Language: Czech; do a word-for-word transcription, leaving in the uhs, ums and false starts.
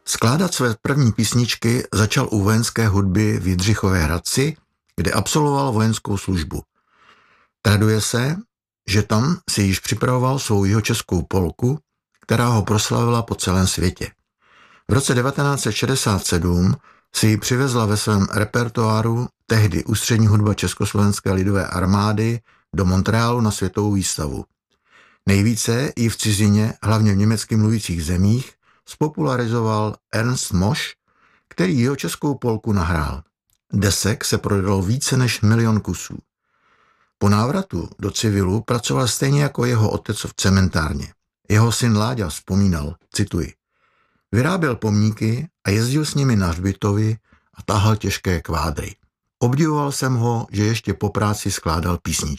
Skládat své první písničky začal u vojenské hudby v Jindřichově Hradci, kde absolvoval vojenskou službu. Traduje se, že tam si již připravoval svou jihočeskou polku, která ho proslavila po celém světě. V roce devatenáct set šedesát sedm si ji přivezla ve svém repertoáru tehdy Ústřední hudba Československé lidové armády do Montrealu na světovou výstavu. Nejvíce ji v cizině, hlavně v německy mluvících zemích, spopularizoval Ernst Mosch, který jeho českou polku nahrál. Desek se prodalo více než milion kusů. Po návratu do civilu pracoval stejně jako jeho otec v cementárně. Jeho syn Láďa vzpomínal, cituji, vyráběl pomníky a jezdil s nimi na hřbitovy a tahal těžké kvádry. Obdivoval jsem ho, že ještě po práci skládal písničky.